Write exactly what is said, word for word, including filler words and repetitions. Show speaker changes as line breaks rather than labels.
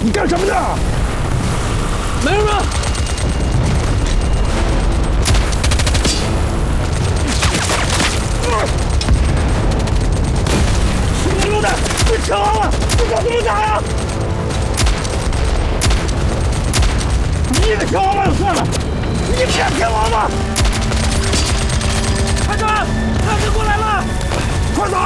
你干什么呢？
没什么。你溜达，你枪了！你搞什么打呀？你一个小王八就算了，你骗天王八！排长，大哥过来了，快走！